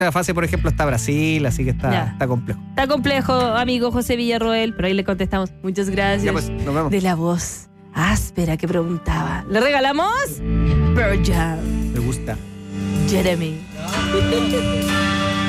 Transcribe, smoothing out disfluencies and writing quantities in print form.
tercera fase, por ejemplo, está Brasil, así que está complejo. Está complejo, amigo José Villarroel, pero ahí le contestamos. Muchas gracias. Ya pues, nos vemos. De la voz áspera que preguntaba. ¿Le regalamos? Pearl Jam. Me gusta. Jeremy.